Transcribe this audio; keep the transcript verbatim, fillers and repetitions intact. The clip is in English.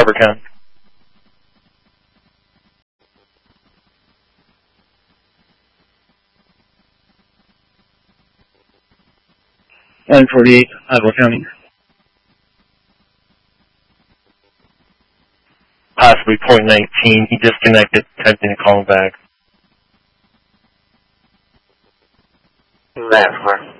Trevor County. nine forty-eight, Ottawa County. Possibly point nineteen. He disconnected, attempting to call him back. That's fine.